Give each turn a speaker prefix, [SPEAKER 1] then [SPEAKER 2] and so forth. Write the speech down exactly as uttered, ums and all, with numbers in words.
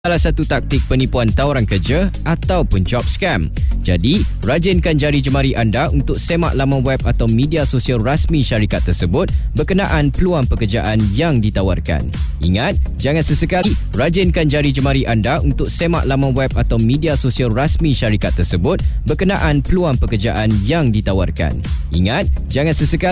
[SPEAKER 1] salah satu taktik penipuan tawaran kerja ataupun job scam. Jadi, rajinkan jari jemari anda untuk semak laman web atau media sosial rasmi syarikat tersebut berkenaan peluang pekerjaan yang ditawarkan. Ingat, jangan sesekali rajinkan jari jemari anda untuk semak laman web atau media sosial rasmi syarikat tersebut berkenaan peluang pekerjaan yang ditawarkan. Ingat, jangan sesekali